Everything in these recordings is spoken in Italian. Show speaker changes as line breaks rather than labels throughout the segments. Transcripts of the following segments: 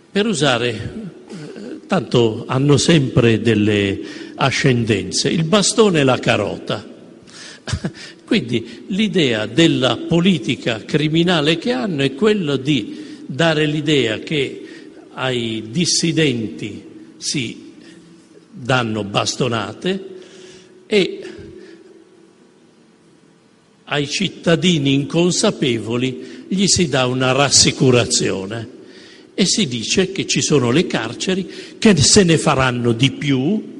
per usare, tanto hanno sempre delle ascendenze, il bastone e la carota. Quindi l'idea della politica criminale che hanno è quella di dare l'idea che ai dissidenti si danno bastonate e ai cittadini inconsapevoli gli si dà una rassicurazione e si dice che ci sono le carceri, che se ne faranno di più.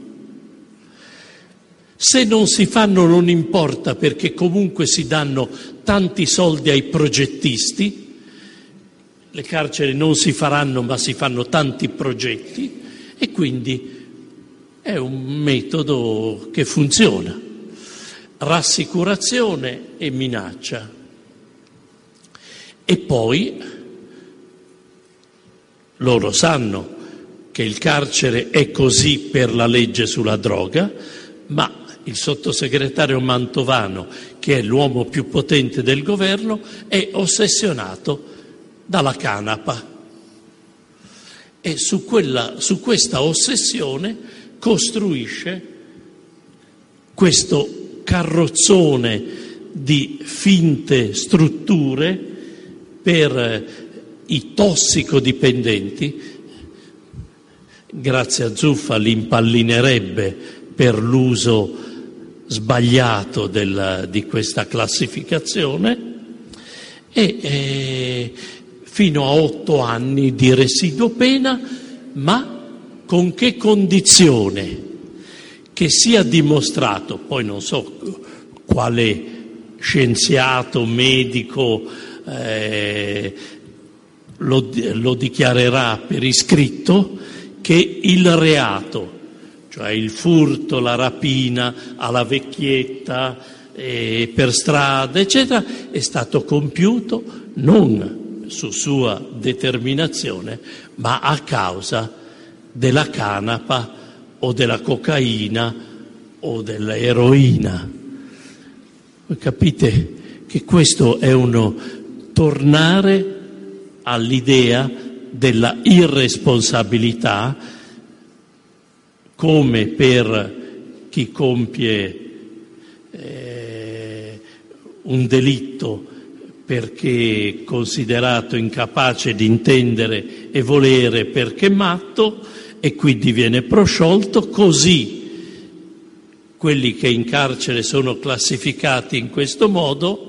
Se non si fanno non importa, perché comunque si danno tanti soldi ai progettisti. Le carceri non si faranno, ma si fanno tanti progetti e quindi è un metodo che funziona. Rassicurazione e minaccia. E poi loro sanno che il carcere è così per la legge sulla droga, ma il sottosegretario Mantovano, che è l'uomo più potente del governo, è ossessionato dalla canapa e su questa ossessione costruisce questo carrozzone di finte strutture per i tossicodipendenti. Grazie a Zuffa li impallinerebbe per l'uso sbagliato di questa classificazione e fino a 8 anni di residuo pena, ma con che condizione? Che sia dimostrato, poi non so quale scienziato, medico lo dichiarerà per iscritto, che il reato, cioè il furto, la rapina alla vecchietta per strada, eccetera, è stato compiuto non su sua determinazione, ma a causa della canapa o della cocaina o dell'eroina. Voi capite che questo è uno tornare all'idea della irresponsabilità, come per chi compie un delitto perché considerato incapace di intendere e volere perché matto e quindi viene prosciolto, così quelli che in carcere sono classificati in questo modo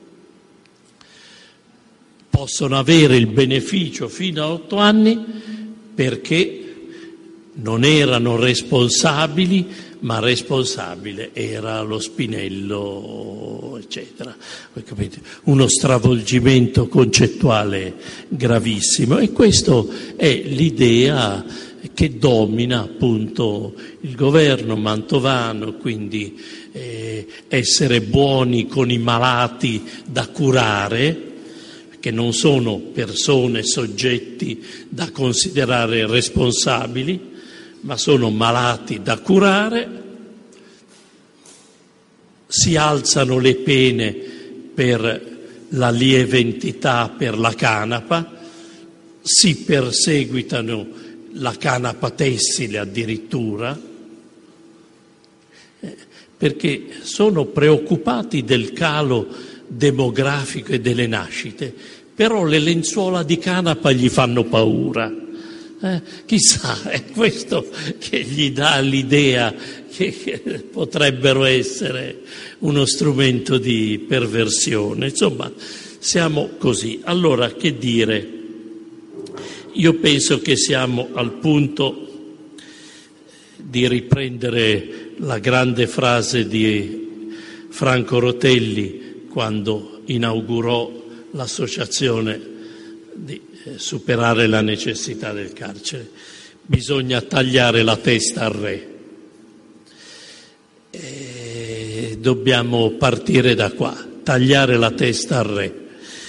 possono avere il beneficio fino a 8 anni perché non erano responsabili, ma responsabile era lo Spinello, eccetera. Voi capite? Uno stravolgimento concettuale gravissimo, e questo è l'idea che domina appunto il governo Mantovano, quindi essere buoni con i malati da curare, che non sono persone, soggetti da considerare responsabili, ma sono malati da curare. Si alzano le pene per la lieve entità, per la canapa, si perseguitano la canapa tessile addirittura, perché sono preoccupati del calo demografico e delle nascite, però le lenzuola di canapa gli fanno paura. Chissà, è questo che gli dà l'idea che potrebbero essere uno strumento di perversione. Insomma, siamo così. Allora, che dire? Io penso che siamo al punto di riprendere la grande frase di Franco Rotelli quando inaugurò l'associazione di superare la necessità del carcere. Bisogna tagliare la testa al re. Dobbiamo partire da qua, tagliare la testa al re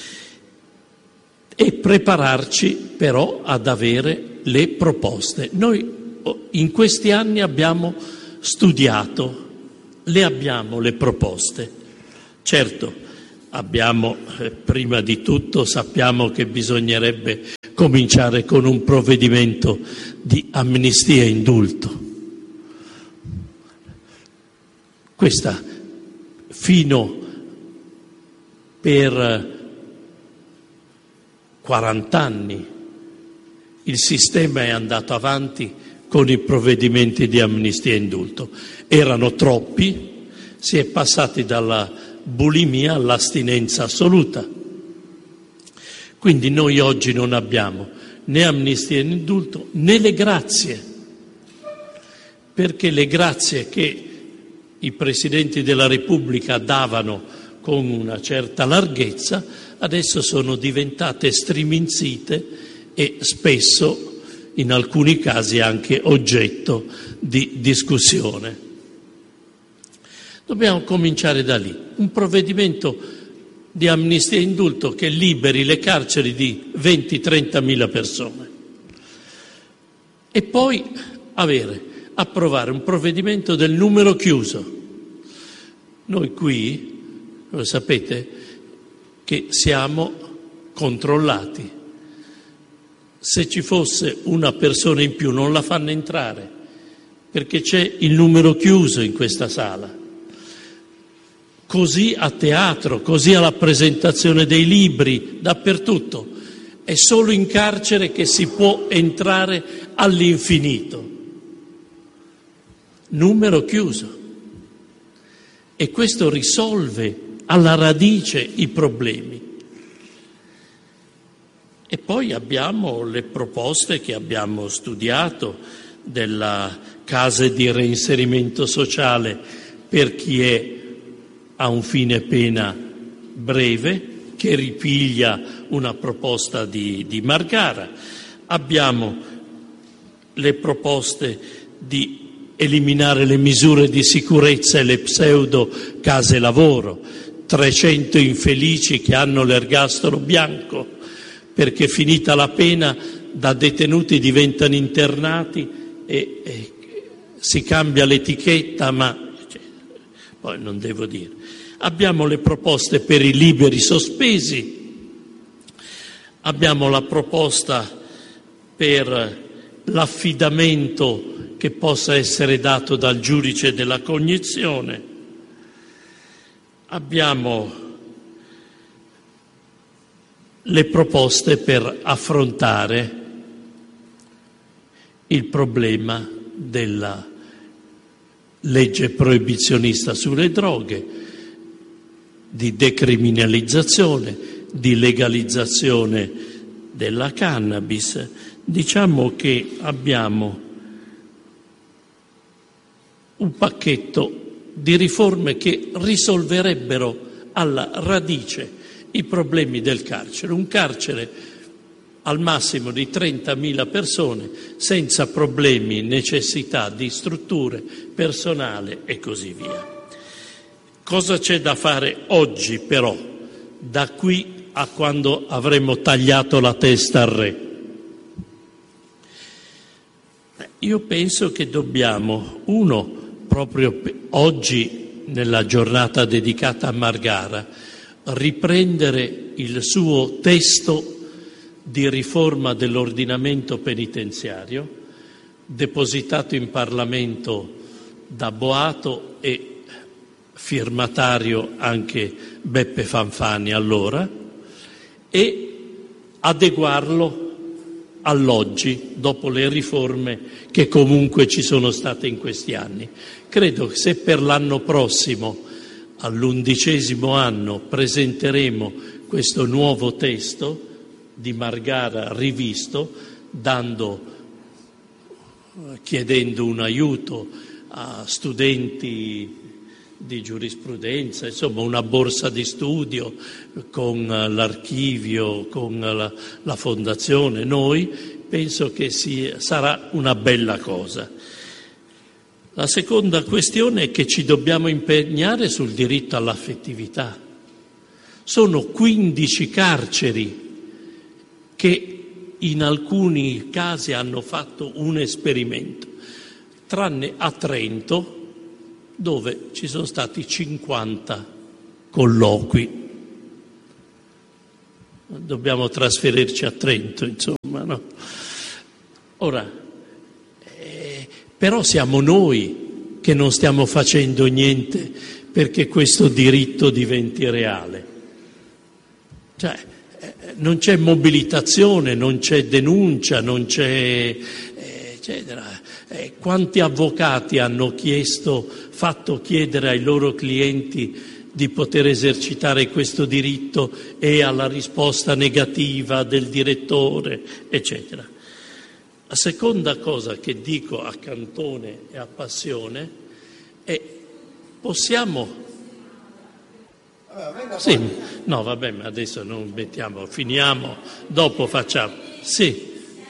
e prepararci però ad avere le proposte. Noi in questi anni abbiamo studiato, le abbiamo le proposte. Certo, abbiamo, prima di tutto, sappiamo che bisognerebbe cominciare con un provvedimento di amnistia e indulto. Questa fino per 40 anni il sistema è andato avanti con i provvedimenti di amnistia e indulto. Erano troppi, si è passati dalla bulimia all'astinenza assoluta. Quindi noi oggi non abbiamo né amnistia né indulto né le grazie, perché le grazie che i presidenti della Repubblica davano con una certa larghezza adesso sono diventate striminzite e spesso, in alcuni casi, anche oggetto di discussione. Dobbiamo cominciare da lì. Un provvedimento di amnistia e indulto che liberi le carceri di 20-30 mila persone. E poi approvare un provvedimento del numero chiuso. Noi qui, lo sapete, che siamo controllati. Se ci fosse una persona in più non la fanno entrare, perché c'è il numero chiuso in questa sala. Così a teatro, così alla presentazione dei libri, dappertutto. È solo in carcere che si può entrare all'infinito. Numero chiuso. E questo risolve alla radice i problemi. E poi abbiamo le proposte che abbiamo studiato della case di reinserimento sociale per chi ha un fine pena breve, che ripiglia una proposta di Margara. Abbiamo le proposte di eliminare le misure di sicurezza e le pseudo case lavoro, 300 infelici che hanno l'ergastolo bianco perché finita la pena da detenuti diventano internati e si cambia l'etichetta, ma poi non devo dire. Abbiamo le proposte per i liberi sospesi, abbiamo la proposta per l'affidamento che possa essere dato dal giudice della cognizione, abbiamo le proposte per affrontare il problema della legge proibizionista sulle droghe, di decriminalizzazione, di legalizzazione della cannabis. Diciamo che abbiamo un pacchetto di riforme che risolverebbero alla radice i problemi del carcere. Un carcere al massimo di 30.000 persone, senza problemi, necessità di strutture, personale e così via. Cosa c'è da fare oggi però, da qui a quando avremo tagliato la testa al re? Io penso che dobbiamo, proprio oggi nella giornata dedicata a Margara, riprendere il suo testo di riforma dell'ordinamento penitenziario, depositato in Parlamento da Boato e firmatario anche Beppe Fanfani allora, e adeguarlo all'oggi, dopo le riforme che comunque ci sono state in questi anni. Credo che se per l'anno prossimo, all'11° anno, presenteremo questo nuovo testo di Margara rivisto, chiedendo un aiuto a studenti di giurisprudenza, insomma una borsa di studio con l'archivio, con la fondazione, noi, penso che sarà una bella cosa. La seconda questione è che ci dobbiamo impegnare sul diritto all'affettività. Sono 15 carceri che in alcuni casi hanno fatto un esperimento, tranne a Trento, dove ci sono stati 50 colloqui. Dobbiamo trasferirci a Trento, insomma. no? Ora, però siamo noi che non stiamo facendo niente perché questo diritto diventi reale. Cioè, non c'è mobilitazione, non c'è denuncia, non c'è eccetera. Quanti avvocati hanno fatto chiedere ai loro clienti di poter esercitare questo diritto e alla risposta negativa del direttore, eccetera. La seconda cosa che dico a Cantone e a Passione è: possiamo... Sì, no, vabbè, ma adesso non mettiamo, finiamo, dopo facciamo. Sì.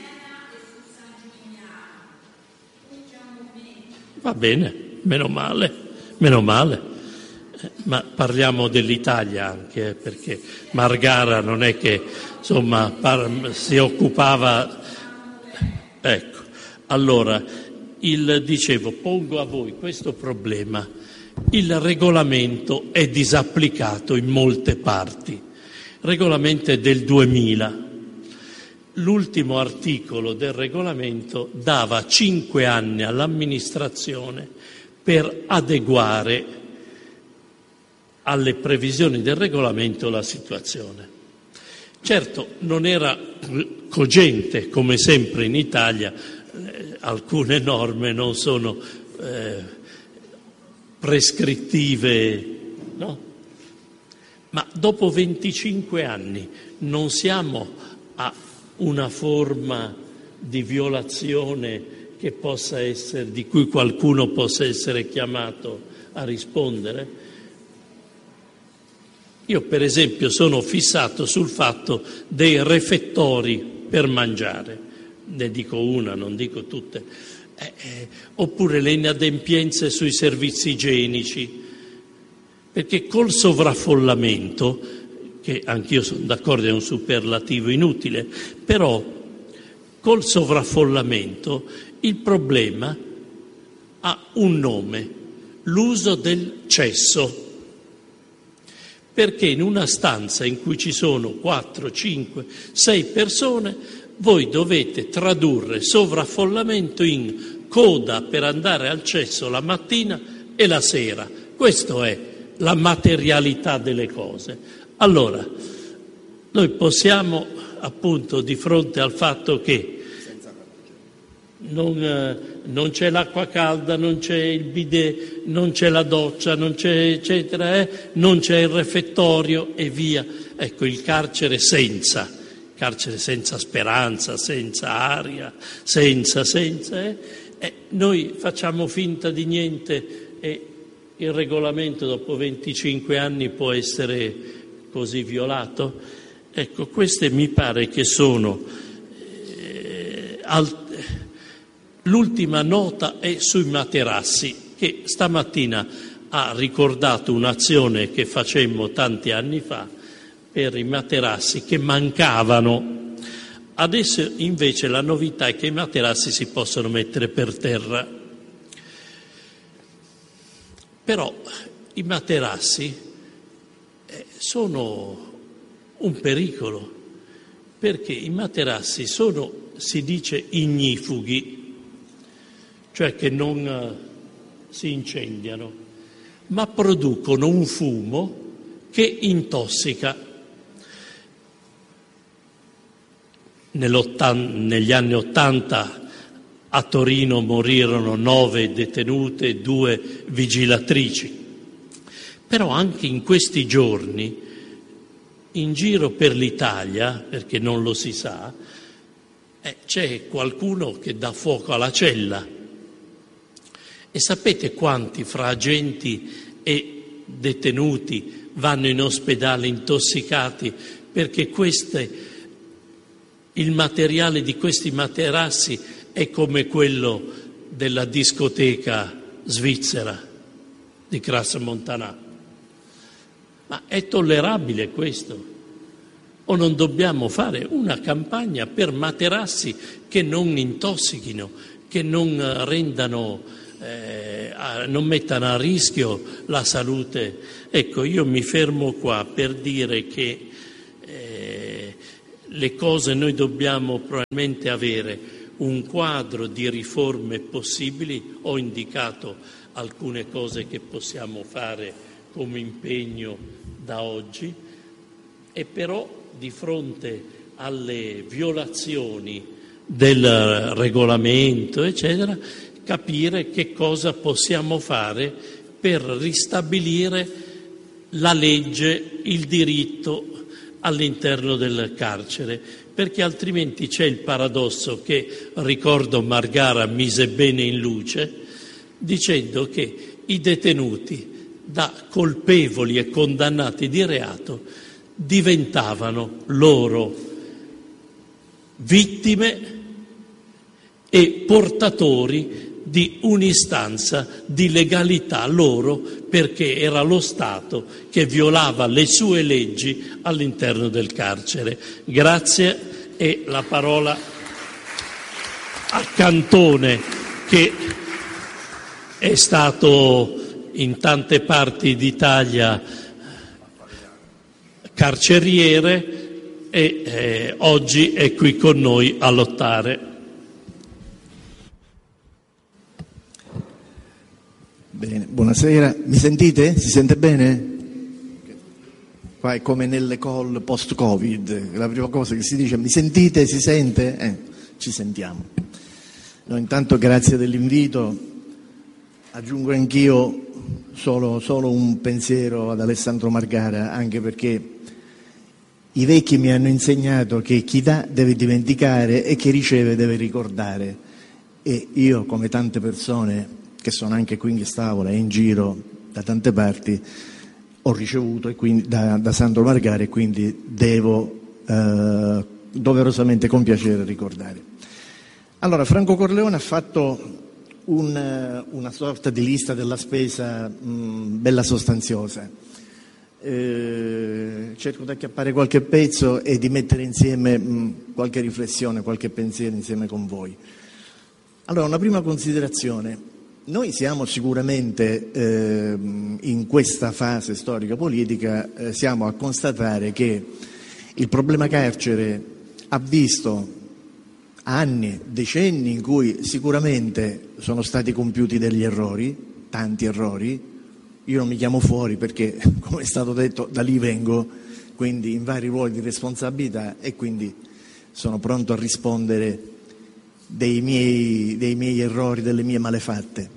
Va bene, meno male. Ma parliamo dell'Italia anche, perché Margara non è che, insomma, si occupava... Ecco, allora, dicevo, pongo a voi questo problema. Il regolamento è disapplicato in molte parti. Il regolamento è del 2000. L'ultimo articolo del regolamento dava 5 anni all'amministrazione per adeguare alle previsioni del regolamento la situazione. Certo, non era cogente, come sempre in Italia, alcune norme non sono prescrittive, no? Ma dopo 25 anni non siamo a una forma di violazione che possa essere, di cui qualcuno possa essere chiamato a rispondere? Io, per esempio, sono fissato sul fatto dei refettori per mangiare. Ne dico una, non dico tutte. Oppure le inadempienze sui servizi igienici, perché col sovraffollamento, che anch'io sono d'accordo è un superlativo inutile, però col sovraffollamento il problema ha un nome: l'uso del cesso. Perché in una stanza in cui ci sono 4, 5, 6 persone, voi dovete tradurre sovraffollamento in coda per andare al cesso la mattina e la sera. Questa è la materialità delle cose. Allora, noi possiamo, appunto, di fronte al fatto che non c'è l'acqua calda, non c'è il bidet, non c'è la doccia, non c'è eccetera, non c'è il refettorio e via. Ecco, il carcere senza speranza, senza aria, senza, noi facciamo finta di niente e il regolamento dopo 25 anni può essere così violato? Ecco, queste mi pare che sono... L'ultima nota è sui materassi, che stamattina ha ricordato un'azione che facemmo tanti anni fa per i materassi che mancavano. Adesso invece la novità è che i materassi si possono mettere per terra. Però i materassi sono un pericolo, perché i materassi sono, si dice, ignifughi, cioè che non si incendiano, ma producono un fumo che intossica. Negli anni '80 a Torino morirono 9 detenute e 2 vigilatrici. Però anche in questi giorni, in giro per l'Italia, perché non lo si sa, c'è qualcuno che dà fuoco alla cella. E sapete quanti fra agenti e detenuti vanno in ospedale intossicati perché il materiale di questi materassi è come quello della discoteca svizzera di Crans-Montana? Ma è tollerabile questo? O non dobbiamo fare una campagna per materassi che non intossichino, che non rendano... non mettano a rischio la salute. Ecco, io mi fermo qua per dire che le cose noi dobbiamo probabilmente avere un quadro di riforme possibili. Ho indicato alcune cose che possiamo fare come impegno da oggi, e però di fronte alle violazioni del regolamento, eccetera, capire che cosa possiamo fare per ristabilire la legge, il diritto all'interno del carcere, perché altrimenti c'è il paradosso che, ricordo, Margara mise bene in luce dicendo che i detenuti, da colpevoli e condannati di reato, diventavano loro vittime e portatori di un'istanza di legalità loro, perché era lo Stato che violava le sue leggi all'interno del carcere. Grazie, e la parola a Cantone, che è stato in tante parti d'Italia carceriere e oggi è qui con noi a lottare.
Bene, buonasera. Mi sentite? Si sente bene? Qua è come nelle call post-Covid, la prima cosa che si dice: mi sentite? Si sente? Ci sentiamo. No, intanto grazie dell'invito. Aggiungo anch'io solo un pensiero ad Alessandro Margara, anche perché i vecchi mi hanno insegnato che chi dà deve dimenticare e chi riceve deve ricordare, e io, come tante persone che sono anche qui in quest'Aula e in giro da tante parti, ho ricevuto e quindi da Sandro Margara, e quindi devo doverosamente, con piacere, ricordare. Allora, Franco Corleone ha fatto una sorta di lista della spesa bella sostanziosa. Cerco di acchiappare qualche pezzo e di mettere insieme qualche riflessione, qualche pensiero insieme con voi. Allora, una prima considerazione. Noi siamo sicuramente in questa fase storico-politica, siamo a constatare che il problema carcere ha visto anni, decenni in cui sicuramente sono stati compiuti degli errori, tanti errori. Io non mi chiamo fuori perché, come è stato detto, da lì vengo, quindi in vari ruoli di responsabilità, e quindi sono pronto a rispondere dei miei errori, delle mie malefatte.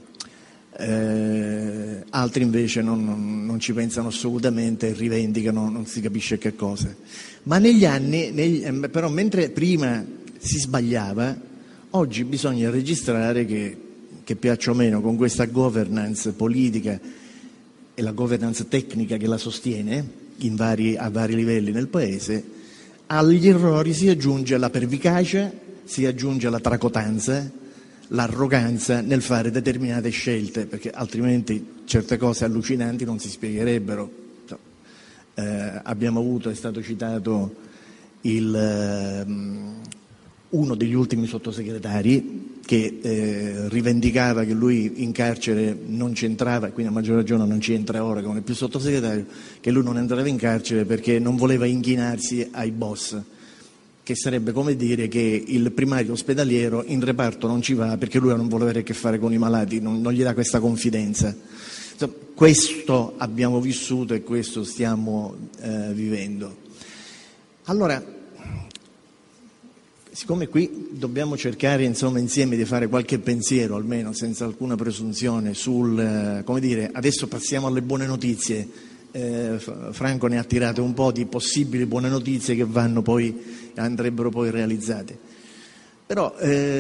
Altri invece non ci pensano assolutamente, rivendicano non si capisce che cosa. Ma negli anni, però, mentre prima si sbagliava, oggi bisogna registrare che piaccia o meno, con questa governance politica e la governance tecnica che la sostiene a vari livelli nel Paese, agli errori si aggiunge la pervicacia, si aggiunge la tracotanza, l'arroganza nel fare determinate scelte, perché altrimenti certe cose allucinanti non si spiegherebbero. Abbiamo avuto, è stato citato uno degli ultimi sottosegretari che rivendicava che lui in carcere non c'entrava, quindi a maggior ragione non ci entra ora che non è più sottosegretario, che lui non entrava in carcere perché non voleva inchinarsi ai boss, che sarebbe come dire che il primario ospedaliero in reparto non ci va perché lui non vuole avere a che fare con i malati, non gli dà questa confidenza. Insomma, questo abbiamo vissuto e questo stiamo vivendo. Allora, siccome qui dobbiamo cercare insieme di fare qualche pensiero, almeno senza alcuna presunzione, come dire, adesso passiamo alle buone notizie. Franco ne ha tirate un po' di possibili buone notizie che andrebbero poi realizzate. Però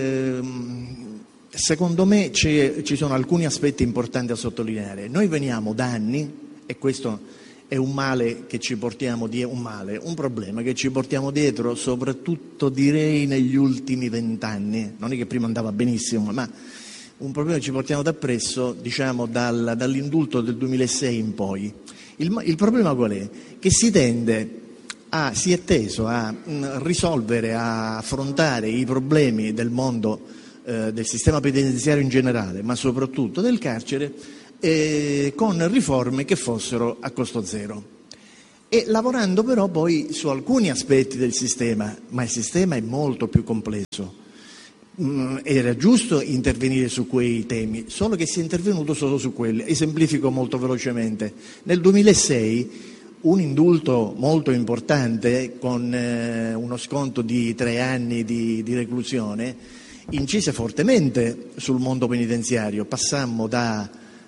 secondo me ci sono alcuni aspetti importanti a sottolineare. Noi veniamo da anni, e questo è un male che ci portiamo un problema che ci portiamo dietro, soprattutto direi negli ultimi 20 anni. Non è che prima andava benissimo, ma un problema che ci portiamo dappresso, diciamo, dall'indulto del 2006 in poi. Il problema qual è? Che si è teso a risolvere, a affrontare i problemi del mondo, del sistema penitenziario in generale, ma soprattutto del carcere, con riforme che fossero a costo zero. e lavorando però poi su alcuni aspetti del sistema, ma il sistema è molto più complesso. Era giusto intervenire su quei temi, solo che si è intervenuto solo su quelli. Esemplifico molto velocemente. Nel 2006 un indulto molto importante con uno sconto di 3 anni di reclusione incise fortemente sul mondo penitenziario. Passammo da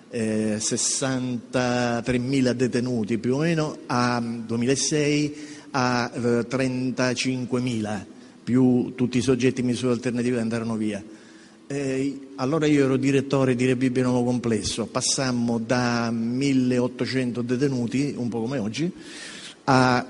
63.000 detenuti più o meno a 2006 a 35.000, più tutti i soggetti in misura alternativa andarono via. Allora io ero direttore di Rebibbia Nuovo Complesso, passammo da 1.800 detenuti, un po' come oggi, a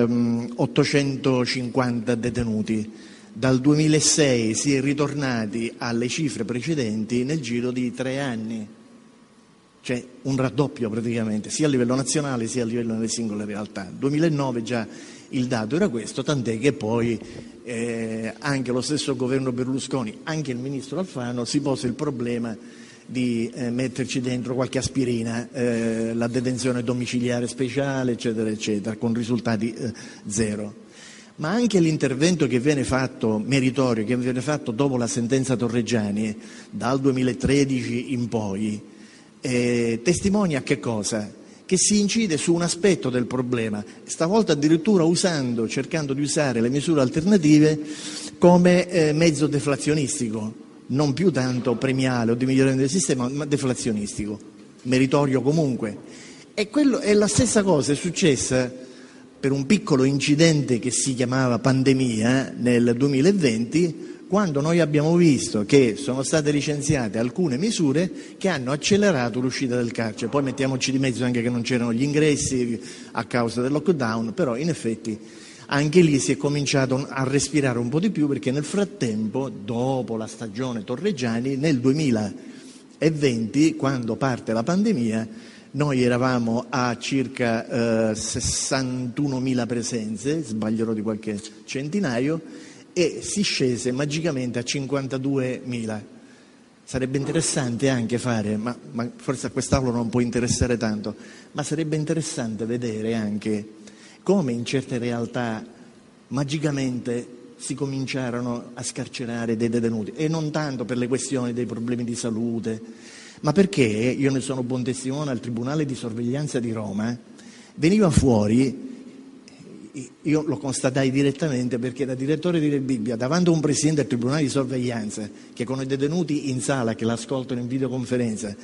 850 detenuti. Dal 2006 si è ritornati alle cifre precedenti nel giro di 3 anni, cioè un raddoppio praticamente, sia a livello nazionale sia a livello delle singole realtà. 2009 già il dato era questo, tant'è che poi anche lo stesso governo Berlusconi, anche il ministro Alfano, si pose il problema di metterci dentro qualche aspirina, la detenzione domiciliare speciale, eccetera, eccetera, con risultati zero. Ma anche l'intervento che viene fatto, meritorio, che viene fatto dopo la sentenza Torreggiani, dal 2013 in poi, testimonia che cosa? Che si incide su un aspetto del problema, stavolta addirittura cercando di usare le misure alternative come mezzo deflazionistico, non più tanto premiale o di miglioramento del sistema, ma deflazionistico, meritorio comunque. E la stessa cosa è successa per un piccolo incidente che si chiamava pandemia nel 2020, quando noi abbiamo visto che sono state licenziate alcune misure che hanno accelerato l'uscita del carcere. Poi mettiamoci di mezzo anche che non c'erano gli ingressi a causa del lockdown, però in effetti anche lì si è cominciato a respirare un po' di più, perché nel frattempo, dopo la stagione Torreggiani, nel 2020, quando parte la pandemia, noi eravamo a circa 61.000 presenze, sbaglierò di qualche centinaio, e si scese magicamente a 52.000. Sarebbe interessante anche fare, ma forse a quest'Aula non può interessare tanto, ma sarebbe interessante vedere anche come in certe realtà magicamente si cominciarono a scarcerare dei detenuti, e non tanto per le questioni dei problemi di salute, ma perché, io ne sono buon testimone, al Tribunale di Sorveglianza di Roma veniva fuori. Io lo constatai direttamente, perché da direttore di Rebibbia, davanti a un presidente del Tribunale di Sorveglianza che con i detenuti in sala, che l'ascoltano in videoconferenza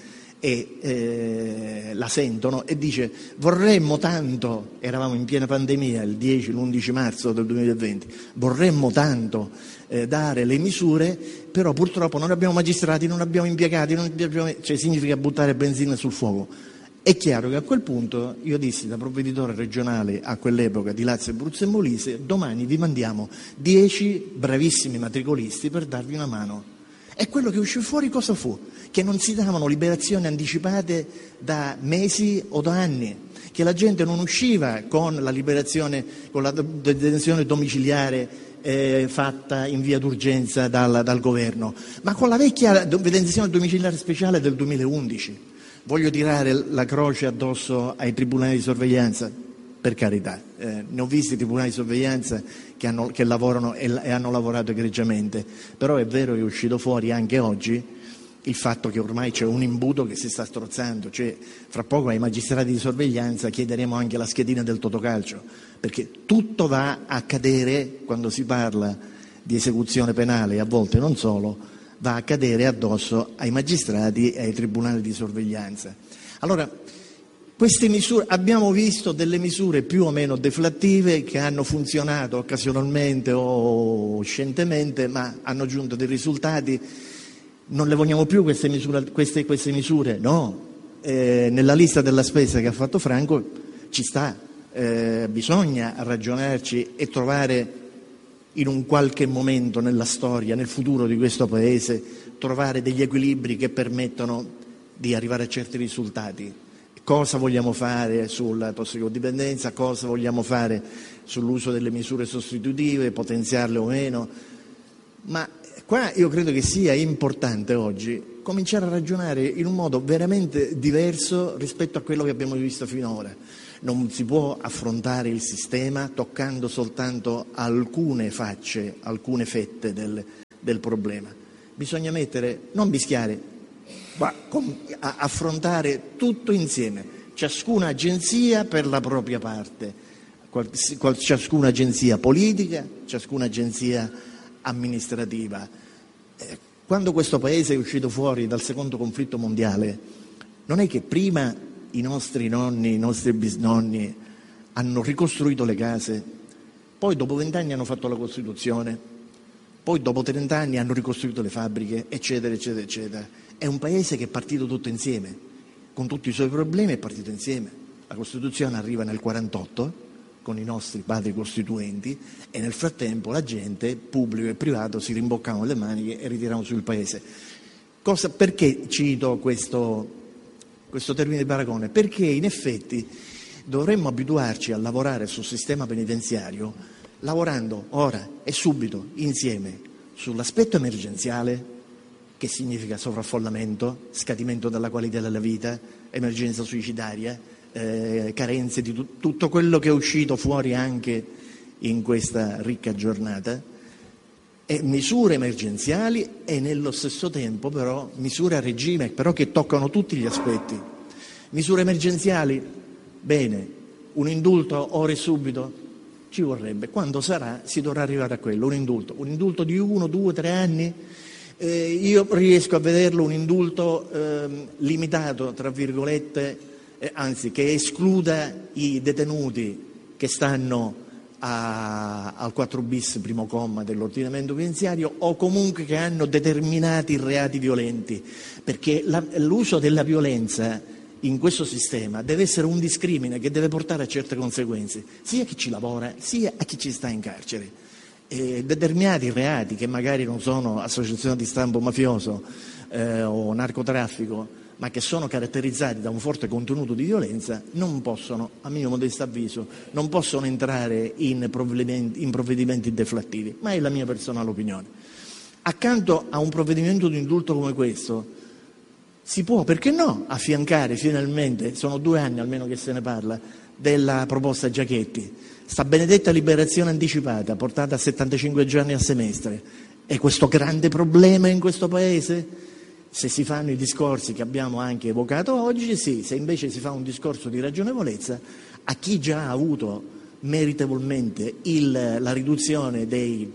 e la sentono, e dice: vorremmo tanto, eravamo in piena pandemia il 10, l'11 marzo del 2020, vorremmo tanto dare le misure, però purtroppo non abbiamo magistrati, non abbiamo impiegati, cioè significa buttare benzina sul fuoco. È chiaro che a quel punto io dissi, da provveditore regionale a quell'epoca di Lazio, Abruzzo e Molise: domani vi mandiamo 10 bravissimi matricolisti per darvi una mano. E quello che uscì fuori cosa fu? Che non si davano liberazioni anticipate da mesi o da anni, che la gente non usciva con la liberazione, con la detenzione domiciliare fatta in via d'urgenza dal governo, ma con la vecchia detenzione domiciliare speciale del 2011. Voglio tirare la croce addosso ai tribunali di sorveglianza? Per carità, ne ho visti tribunali di sorveglianza che lavorano e hanno lavorato egregiamente, però è vero che è uscito fuori anche oggi il fatto che ormai c'è un imbuto che si sta strozzando, cioè fra poco ai magistrati di sorveglianza chiederemo anche la schedina del Totocalcio, perché tutto va a cadere, quando si parla di esecuzione penale, e a volte non solo, va a cadere addosso ai magistrati e ai tribunali di sorveglianza. Allora, queste misure, abbiamo visto delle misure più o meno deflattive che hanno funzionato occasionalmente o scientemente, ma hanno giunto dei risultati. Non le vogliamo più queste misure? No. Nella lista della spesa che ha fatto Franco ci sta, bisogna ragionarci e trovare in un qualche momento nella storia, nel futuro di questo Paese, trovare degli equilibri che permettono di arrivare a certi risultati. Cosa vogliamo fare sulla tossicodipendenza, cosa vogliamo fare sull'uso delle misure sostitutive, potenziarle o meno. Ma qua io credo che sia importante oggi cominciare a ragionare in un modo veramente diverso rispetto a quello che abbiamo visto finora. Non si può affrontare il sistema toccando soltanto alcune facce, alcune fette del problema. Bisogna non mischiare, ma affrontare tutto insieme, ciascuna agenzia per la propria parte, ciascuna agenzia politica, ciascuna agenzia amministrativa. Quando questo paese è uscito fuori dal secondo conflitto mondiale, non è che prima i nostri nonni, i nostri bisnonni hanno ricostruito le case, poi dopo 20 anni hanno fatto la Costituzione, poi dopo 30 anni hanno ricostruito le fabbriche, eccetera, eccetera, eccetera. È un paese che è partito tutto insieme, con tutti i suoi problemi è partito insieme. La Costituzione arriva nel 1948, con i nostri padri costituenti, e nel frattempo la gente, pubblico e privato, si rimboccavano le maniche e ritiravano sul paese. Perché cito questo termine di paragone? Perché in effetti dovremmo abituarci a lavorare sul sistema penitenziario, lavorando ora e subito insieme sull'aspetto emergenziale, che significa sovraffollamento, scadimento della qualità della vita, emergenza suicidaria, carenze di tutto quello che è uscito fuori anche in questa ricca giornata, e misure emergenziali e nello stesso tempo però misure a regime, però che toccano tutti gli aspetti. Misure emergenziali, bene, un indulto ora e subito ci vorrebbe, quando sarà si dovrà arrivare a quello, un indulto di 1, 2, 3 anni. Io riesco a vederlo un indulto limitato, tra virgolette, anzi che escluda i detenuti che stanno al 4 bis primo comma dell'ordinamento penitenziario, o comunque che hanno determinati reati violenti, perché l'uso della violenza in questo sistema deve essere un discrimine che deve portare a certe conseguenze, sia a chi ci lavora sia a chi ci sta in carcere. Determinati reati che magari non sono associazione di stampo mafioso o narcotraffico, ma che sono caratterizzati da un forte contenuto di violenza, non possono, a mio modesto avviso, non possono entrare in provvedimenti deflattivi, ma è la mia personale opinione. Accanto a un provvedimento di indulto come questo, si può, perché no, affiancare finalmente, sono 2 anni almeno che se ne parla, della proposta Giachetti, sta benedetta liberazione anticipata, portata a 75 giorni a semestre. È questo grande problema in questo Paese? Se si fanno i discorsi che abbiamo anche evocato oggi, sì. Se invece si fa un discorso di ragionevolezza, a chi già ha avuto meritevolmente la riduzione dei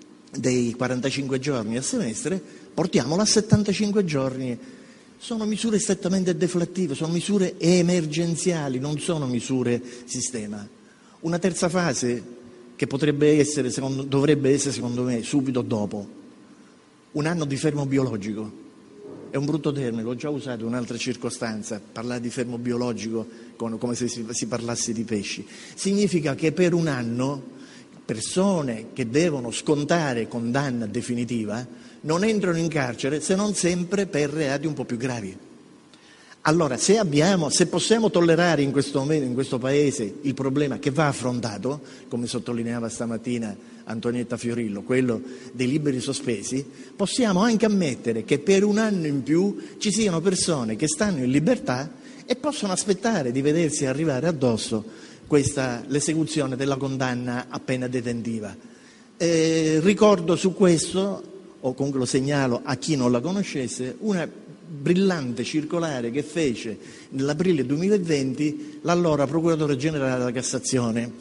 45 giorni a semestre, portiamolo a 75 giorni. Sono misure strettamente deflattive, sono misure emergenziali, non sono misure sistema. Una terza fase che dovrebbe essere secondo me subito dopo, un anno di fermo biologico. È un brutto termine, l'ho già usato in un'altra circostanza, parlare di fermo biologico come se si parlasse di pesci. Significa che per un anno persone che devono scontare condanna definitiva non entrano in carcere se non sempre per reati un po' più gravi. Allora, se possiamo tollerare in questo momento, in questo Paese, il problema che va affrontato, come sottolineava stamattina Antonietta Fiorillo, quello dei liberi sospesi, possiamo anche ammettere che per un anno in più ci siano persone che stanno in libertà e possono aspettare di vedersi arrivare addosso l'esecuzione della condanna a pena detentiva. Ricordo su questo, o comunque lo segnalo a chi non la conoscesse, una brillante circolare che fece nell'aprile 2020 l'allora procuratore generale della Cassazione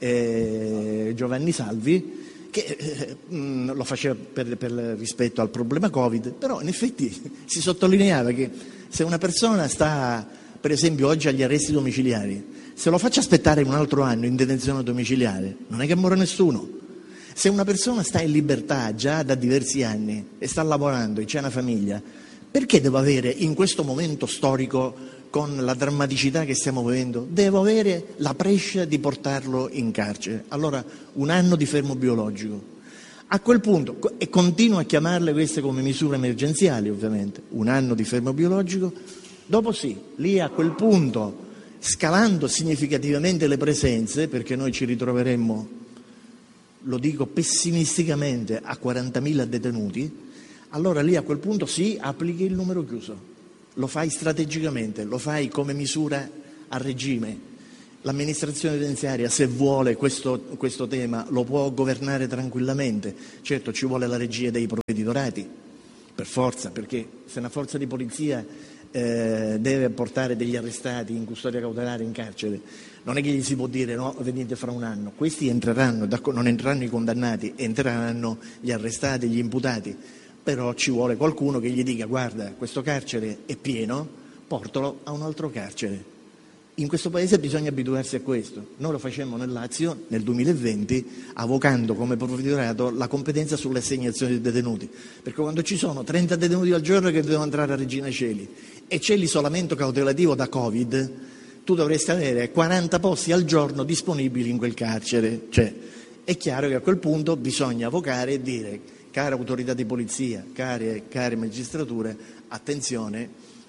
Giovanni Salvi, che lo faceva per rispetto al problema Covid, però in effetti si sottolineava che se una persona sta, per esempio oggi agli arresti domiciliari, se lo faccia aspettare un altro anno in detenzione domiciliare, non è che muore nessuno. Se una persona sta in libertà già da diversi anni e sta lavorando e c'è una famiglia, perché devo avere in questo momento storico, con la drammaticità che stiamo vivendo, devo avere la prescia di portarlo in carcere? Allora un anno di fermo biologico. A quel punto, e continuo a chiamarle queste come misure emergenziali ovviamente, un anno di fermo biologico, dopo sì, lì a quel punto, scalando significativamente le presenze, perché noi ci ritroveremmo lo dico pessimisticamente, a 40.000 detenuti, allora lì a quel punto sì, applichi il numero chiuso, lo fai strategicamente, lo fai come misura a regime. L'amministrazione penitenziaria, se vuole questo tema, lo può governare tranquillamente. Certo, ci vuole la regia dei provveditorati, per forza, perché se una forza di polizia deve portare degli arrestati in custodia cautelare in carcere, non è che gli si può dire no, venite fra un anno. Questi entreranno, non entreranno i condannati, entreranno gli arrestati, gli imputati, però ci vuole qualcuno che gli dica guarda, questo carcere è pieno, portalo a un altro carcere. In questo paese bisogna abituarsi a questo. Noi lo facemmo nel Lazio nel 2020 avocando come provveditorato la competenza sulle assegnazioni dei detenuti, perché quando ci sono 30 detenuti al giorno che devono entrare a Regina Coeli e c'è l'isolamento cautelativo da Covid, tu dovresti avere 40 posti al giorno disponibili in quel carcere. Cioè, è chiaro che a quel punto bisogna avvocare e dire cara autorità di polizia, care magistrature, attenzione,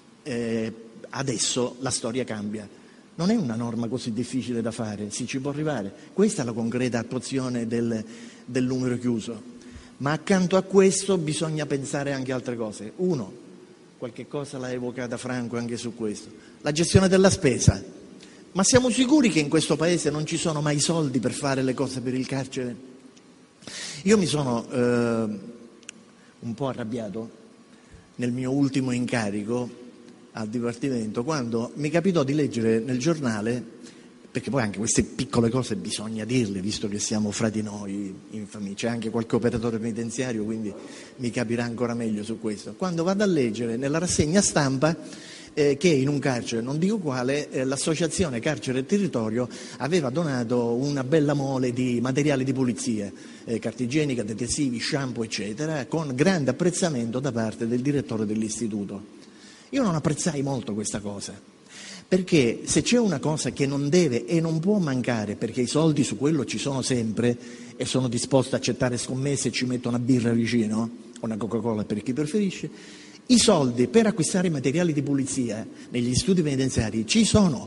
adesso la storia cambia. Non è una norma così difficile da fare, sì, ci può arrivare. Questa è la concreta attuazione del numero chiuso. Ma accanto a questo bisogna pensare anche a altre cose. Uno, qualche cosa l'ha evocata Franco anche su questo, la gestione della spesa. Ma siamo sicuri che in questo paese non ci sono mai soldi per fare le cose per il carcere? Io mi sono un po' arrabbiato nel mio ultimo incarico al Dipartimento quando mi capitò di leggere nel giornale, perché poi anche queste piccole cose bisogna dirle visto che siamo fra di noi in famiglia, c'è anche qualche operatore penitenziario quindi mi capirà ancora meglio su questo, quando vado a leggere nella rassegna stampa che in un carcere, non dico quale, l'associazione Carcere e Territorio aveva donato una bella mole di materiali di pulizia, carta igienica, detersivi, shampoo eccetera, con grande apprezzamento da parte del direttore dell'istituto. Io non apprezzai molto questa cosa, perché se c'è una cosa che non deve e non può mancare, perché i soldi su quello ci sono sempre e sono disposto a accettare scommesse e ci metto una birra vicino, o una Coca-Cola per chi preferisce, i soldi per acquistare materiali di pulizia negli istituti penitenziari ci sono.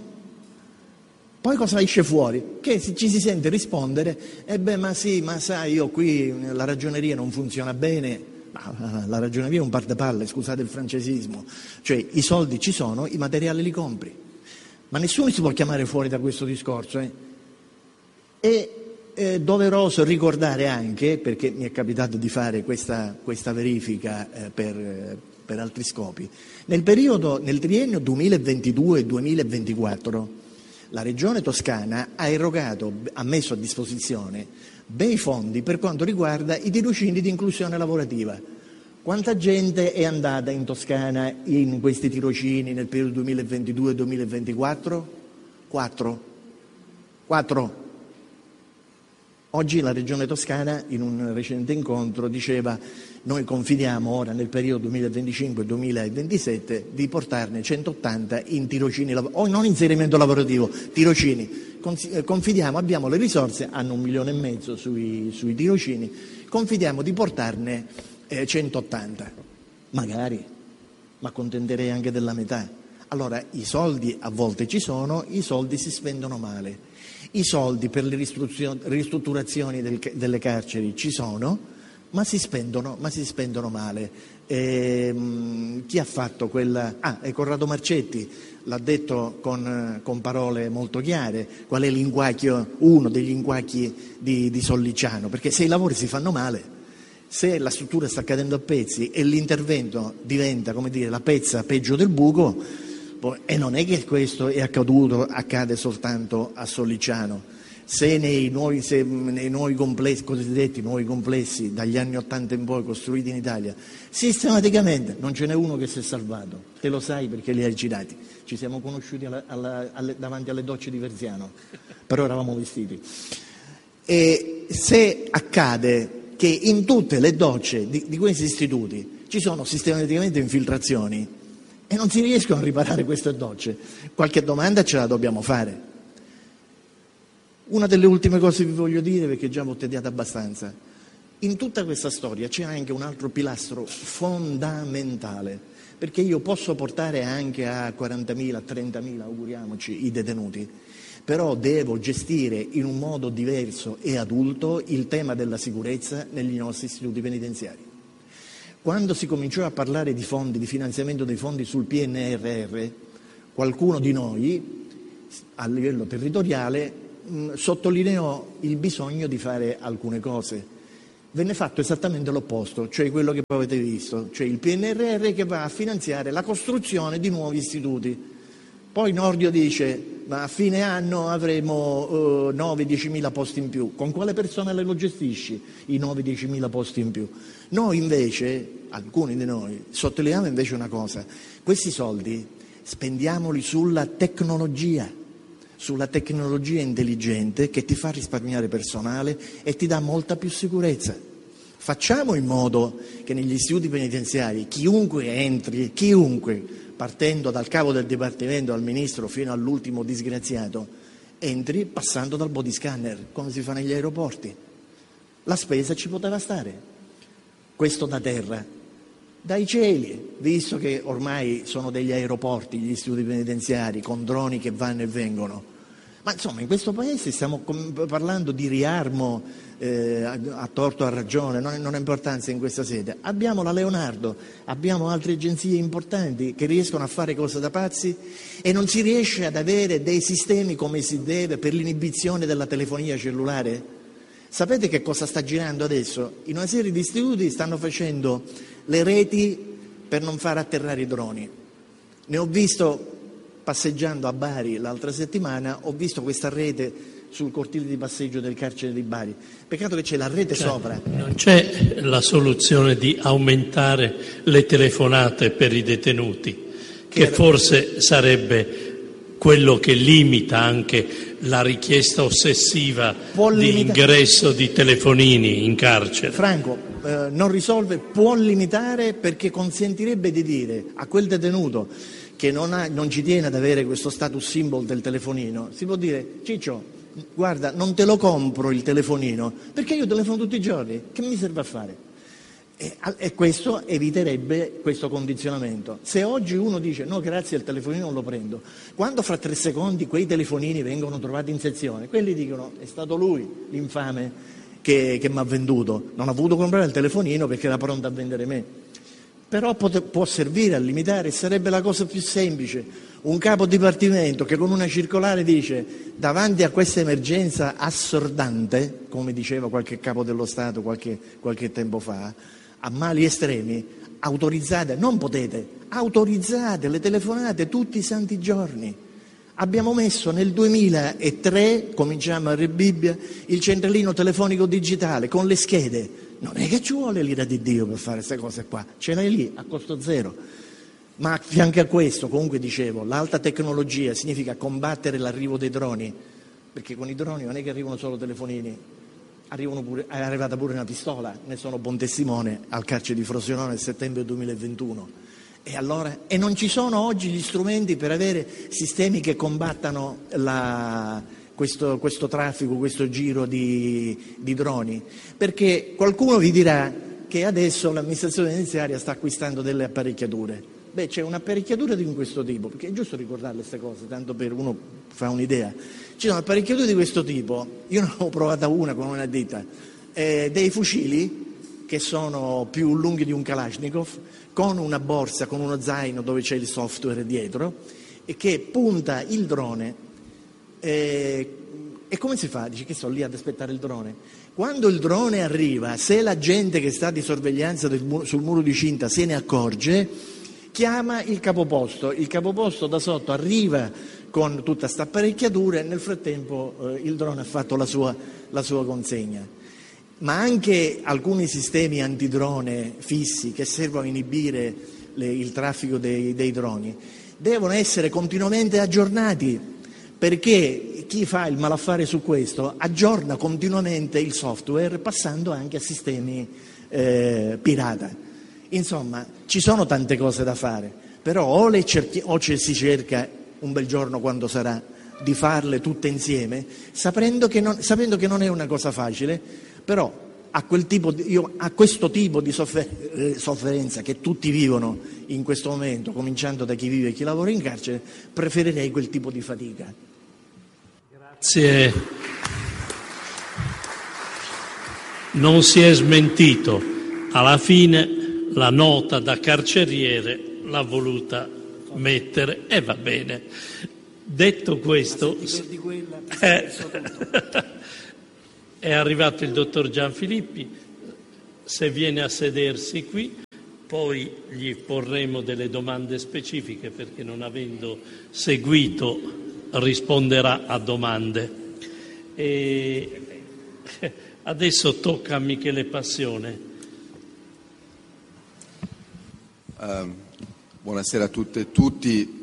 Poi cosa esce fuori? Che ci si sente rispondere, ma sì, ma sai, io qui la ragioneria non funziona bene. La ragioneria è un par de palle, scusate il francesismo, cioè i soldi ci sono, i materiali li compri, ma nessuno si può chiamare fuori da questo discorso. È doveroso ricordare anche, perché mi è capitato di fare questa verifica per altri scopi, nel triennio 2022-2024 la Regione Toscana ha messo a disposizione bei fondi per quanto riguarda i tirocini di inclusione lavorativa. Quanta gente è andata in Toscana in questi tirocini nel periodo 2022-2024? 4. Oggi la Regione Toscana in un recente incontro diceva noi confidiamo ora nel periodo 2025-2027 di portarne 180 in tirocini, o non inserimento lavorativo, tirocini. Confidiamo, abbiamo le risorse, hanno 1,5 milioni sui tirocini, confidiamo di portarne 180, magari, ma contenderei anche della metà. Allora i soldi a volte ci sono, i soldi si spendono male. I soldi per le ristrutturazioni delle carceri ci sono, ma si spendono male. Chi ha fatto quella... Corrado Marcetti l'ha detto con parole molto chiare, qual è uno degli inquacchi di Sollicciano, perché se i lavori si fanno male, se la struttura sta cadendo a pezzi e l'intervento diventa, come dire, la pezza peggio del buco, e non è che questo accade soltanto a Sollicciano. Se nei nuovi complessi, cosiddetti nuovi complessi dagli anni '80 in poi costruiti in Italia, sistematicamente non ce n'è uno che si è salvato, te lo sai perché li hai citati, ci siamo conosciuti davanti alle docce di Verziano, però eravamo vestiti. E se accade che in tutte le docce di questi istituti ci sono sistematicamente infiltrazioni e non si riescono a riparare queste docce, qualche domanda ce la dobbiamo fare. Una delle ultime cose che vi voglio dire, perché già ho tediato abbastanza, in tutta questa storia c'è anche un altro pilastro fondamentale, perché io posso portare anche a 40.000, 30.000, auguriamoci, i detenuti, però devo gestire in un modo diverso e adulto il tema della sicurezza negli nostri istituti penitenziari. Quando si cominciò a parlare di fondi, di finanziamento dei fondi sul PNRR, qualcuno di noi a livello territoriale sottolineò il bisogno di fare alcune cose. Venne fatto esattamente l'opposto, cioè quello che poi avete visto, cioè il PNRR che va a finanziare la costruzione di nuovi istituti. Poi Nordio dice, ma a fine anno avremo 9-10.000 posti in più. Con quale personale lo gestisci i 9-10.000 posti in più? Noi invece, alcuni di noi, sottolineiamo invece una cosa, questi soldi spendiamoli sulla tecnologia intelligente che ti fa risparmiare personale e ti dà molta più sicurezza. Facciamo in modo che negli istituti penitenziari chiunque entri, partendo dal capo del dipartimento al ministro fino all'ultimo disgraziato, entri passando dal body scanner, come si fa negli aeroporti. La spesa ci poteva stare. Questo da terra. Dai cieli, visto che ormai sono degli aeroporti gli istituti penitenziari con droni che vanno e vengono. Ma insomma in questo paese stiamo parlando di riarmo a torto o a ragione, non ha importanza in questa sede. Abbiamo la Leonardo, abbiamo altre agenzie importanti che riescono a fare cose da pazzi e non si riesce ad avere dei sistemi come si deve per l'inibizione della telefonia cellulare. Sapete che cosa sta girando adesso? In una serie di istituti stanno facendo le reti per non far atterrare i droni. Ne ho visto passeggiando a Bari l'altra settimana, ho visto questa rete sul cortile di passeggio del carcere di Bari. Peccato che c'è la rete sopra.
Non c'è la soluzione di aumentare le telefonate per i detenuti, che forse sarebbe quello che limita anche la richiesta ossessiva di ingresso di telefonini in carcere.
Franco, non risolve, può limitare perché consentirebbe di dire a quel detenuto che non ci tiene ad avere questo status symbol del telefonino, si può dire: Ciccio, guarda, non te lo compro il telefonino perché io telefono tutti i giorni, che mi serve a fare? E questo eviterebbe questo condizionamento. Se oggi uno dice no grazie, il telefonino non lo prendo, quando fra 3 secondi quei telefonini vengono trovati in sezione, quelli dicono è stato lui l'infame che mi ha venduto, non ha voluto comprare il telefonino perché era pronto a vendere me. Però può servire a limitare, sarebbe la cosa più semplice. Un capo dipartimento che con una circolare dice davanti a questa emergenza assordante, come diceva qualche capo dello Stato qualche tempo fa, a mali estremi, autorizzate, non potete, autorizzate le telefonate tutti i santi giorni. Abbiamo messo nel 2003, cominciamo a Rebibbia, il centralino telefonico digitale con le schede. Non è che ci vuole l'ira di Dio per fare queste cose qua, ce l'hai lì a costo zero. Ma a fianco a questo, comunque dicevo, l'alta tecnologia significa combattere l'arrivo dei droni, perché con i droni non è che arrivano solo telefonini, è arrivata pure una pistola, ne sono buon testimone al carcere di Frosinone nel settembre 2021. E non ci sono oggi gli strumenti per avere sistemi che combattano questo traffico, questo giro di droni, perché qualcuno vi dirà che adesso l'amministrazione penitenziaria sta acquistando delle apparecchiature. Beh, c'è un'apparecchiatura di questo tipo, perché è giusto ricordarle queste cose, tanto per uno fa un'idea. Ci sono apparecchiature di questo tipo, io ne ho provata una con una ditta, dei fucili che sono più lunghi di un Kalashnikov, con una borsa, con uno zaino dove c'è il software dietro, e che punta il drone. E come si fa? Dice che sto lì ad aspettare il drone. Quando il drone arriva, se la gente che sta di sorveglianza sul muro di cinta se ne accorge, chiama il capoposto da sotto arriva con tutta sta apparecchiatura e nel frattempo il drone ha fatto la sua consegna. Ma anche alcuni sistemi antidrone fissi che servono a inibire il traffico dei droni devono essere continuamente aggiornati, perché chi fa il malaffare su questo aggiorna continuamente il software passando anche a sistemi pirata. Insomma, ci sono tante cose da fare, però o ci si cerca un bel giorno, quando sarà, di farle tutte insieme, sapendo che non è una cosa facile, però a questo tipo di sofferenza che tutti vivono in questo momento, cominciando da chi vive e chi lavora in carcere, preferirei quel tipo di fatica.
Non si è smentito. Alla fine la nota da carceriere l'ha voluta mettere e va bene. Detto questo, è arrivato il dottor Gianfilippi, se viene a sedersi qui, poi gli porremo delle domande specifiche perché non avendo seguito risponderà a domande. E adesso tocca a Michele Passione.
Buonasera a tutte e tutti.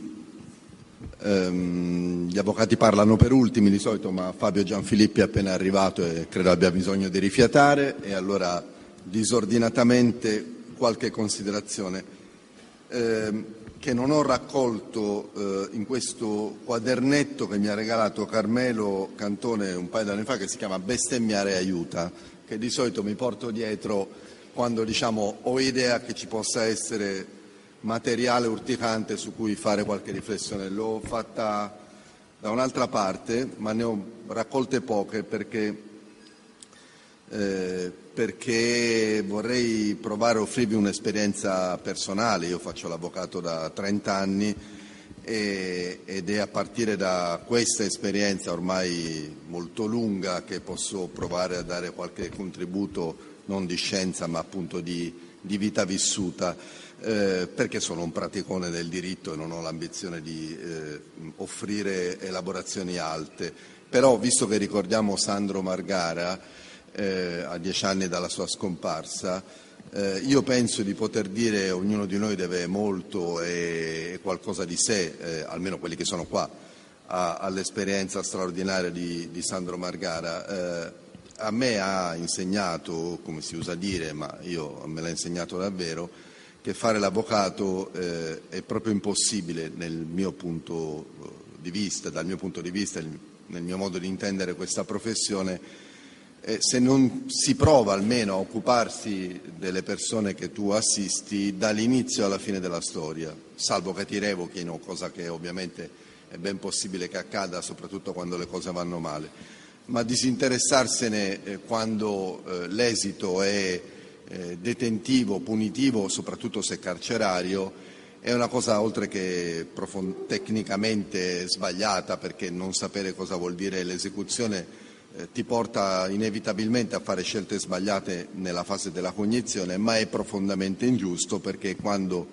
Gli avvocati parlano per ultimi di solito, ma Fabio Gianfilippi è appena arrivato e credo abbia bisogno di rifiatare, e allora disordinatamente qualche considerazione che non ho raccolto in questo quadernetto che mi ha regalato Carmelo Cantone un paio d'anni fa, che si chiama Bestemmiare aiuta, che di solito mi porto dietro quando ho idea che ci possa essere materiale urticante su cui fare qualche riflessione. L'ho fatta da un'altra parte, ma ne ho raccolte poche perché vorrei provare a offrirvi un'esperienza personale. Io faccio l'avvocato da 30 anni ed è a partire da questa esperienza ormai molto lunga che posso provare a dare qualche contributo, non di scienza ma appunto di vita vissuta, perché sono un praticone del diritto e non ho l'ambizione di offrire elaborazioni alte. Però, visto che ricordiamo Sandro Margara a 10 anni dalla sua scomparsa, io penso di poter dire ognuno di noi deve molto e qualcosa di sé, almeno quelli che sono qua, all'esperienza straordinaria di Sandro Margara. A me ha insegnato, come si usa dire, ma me l'ha insegnato davvero, che fare l'avvocato è proprio impossibile dal mio punto di vista, nel mio modo di intendere questa professione, se non si prova almeno a occuparsi delle persone che tu assisti dall'inizio alla fine della storia, salvo che ti revochino, cosa che ovviamente è ben possibile che accada, soprattutto quando le cose vanno male. Ma disinteressarsene quando l'esito è detentivo, punitivo, soprattutto se carcerario, è una cosa oltre che tecnicamente sbagliata, perché non sapere cosa vuol dire l'esecuzione ti porta inevitabilmente a fare scelte sbagliate nella fase della cognizione, ma è profondamente ingiusto, perché quando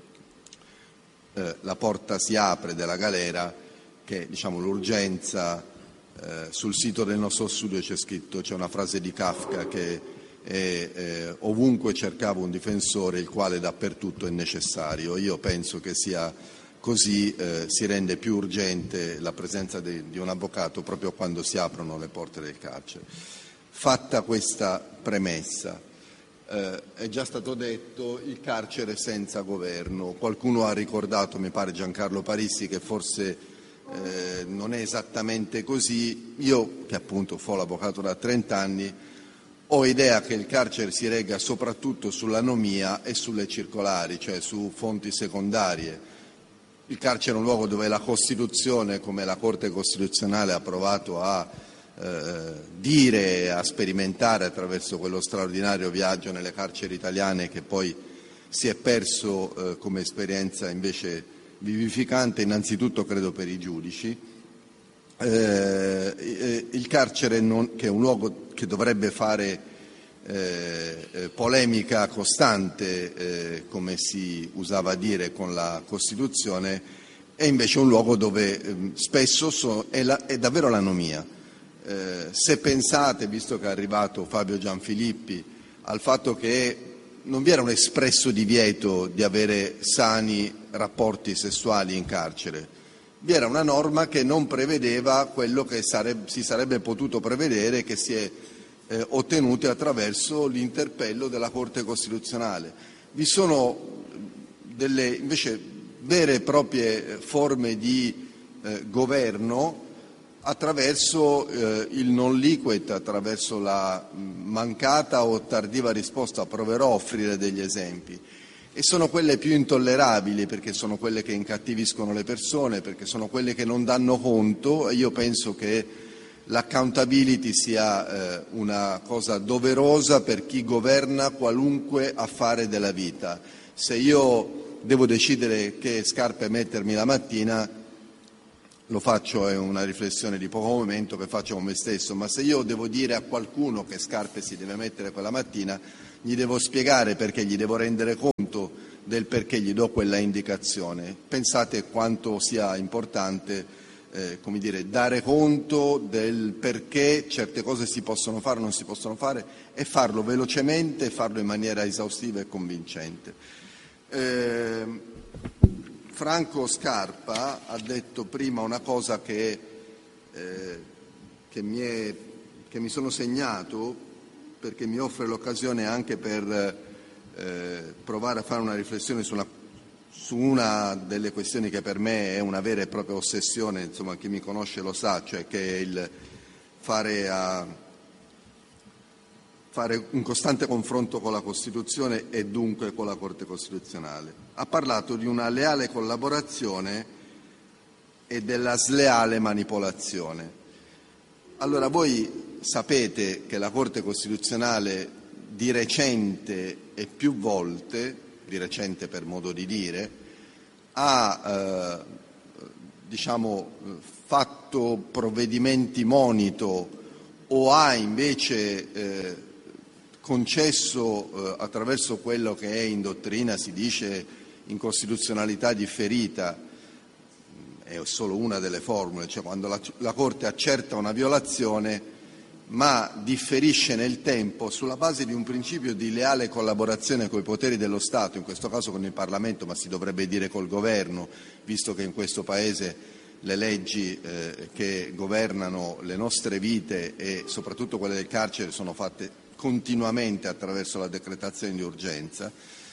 la porta si apre della galera, che l'urgenza, sul sito del nostro studio c'è una frase di Kafka che è ovunque cercavo un difensore, il quale dappertutto è necessario. Io penso che sia così, si rende più urgente la presenza di un avvocato proprio quando si aprono le porte del carcere. Fatta questa premessa, è già stato detto il carcere senza governo. Qualcuno ha ricordato, mi pare Giancarlo Parissi, che forse non è esattamente così. Io, che appunto fo l'avvocato da 30 anni, ho idea che il carcere si regga soprattutto sull'anomia e sulle circolari, cioè su fonti secondarie. Il carcere è un luogo dove la Costituzione, come la Corte Costituzionale ha provato a dire, a sperimentare attraverso quello straordinario viaggio nelle carceri italiane, che poi si è perso come esperienza invece vivificante, innanzitutto credo per i giudici. Il carcere, che è un luogo che dovrebbe fare polemica costante, come si usava dire con la Costituzione, è invece un luogo dove spesso è davvero l'anomia. Se pensate, visto che è arrivato Fabio Gianfilippi, al fatto che non vi era un espresso divieto di avere sani rapporti sessuali in carcere, vi era una norma che non prevedeva quello che si sarebbe potuto prevedere, che si è ottenuti attraverso l'interpello della Corte Costituzionale. Vi sono delle invece vere e proprie forme di governo attraverso il non liquid, attraverso la mancata o tardiva risposta. Proverò a offrire degli esempi, e sono quelle più intollerabili, perché sono quelle che incattiviscono le persone, perché sono quelle che non danno conto. E io penso che l'accountability sia una cosa doverosa per chi governa qualunque affare della vita. Se io devo decidere che scarpe mettermi la mattina, lo faccio, è una riflessione di poco momento che faccio con me stesso, ma se io devo dire a qualcuno che scarpe si deve mettere quella mattina, gli devo spiegare perché, gli devo rendere conto del perché gli do quella indicazione. Pensate quanto sia importante dare conto del perché certe cose si possono fare o non si possono fare, e farlo velocemente e farlo in maniera esaustiva e convincente. Franco Scarpa ha detto prima una cosa che mi sono segnato, perché mi offre l'occasione anche per provare a fare una riflessione su una delle questioni che per me è una vera e propria ossessione, insomma, chi mi conosce lo sa, cioè che è il fare un costante confronto con la Costituzione e dunque con la Corte Costituzionale. Ha parlato di una leale collaborazione e della sleale manipolazione. Allora, voi sapete che la Corte Costituzionale di recente e più volte, di recente per modo di dire, ha fatto provvedimenti monito o ha invece concesso attraverso quello che in dottrina si dice incostituzionalità differita, è solo una delle formule, cioè quando la Corte accerta una violazione ma differisce nel tempo sulla base di un principio di leale collaborazione con i poteri dello Stato, in questo caso con il Parlamento, ma si dovrebbe dire col Governo, visto che in questo Paese le leggi che governano le nostre vite e soprattutto quelle del carcere sono fatte continuamente attraverso la decretazione di urgenza,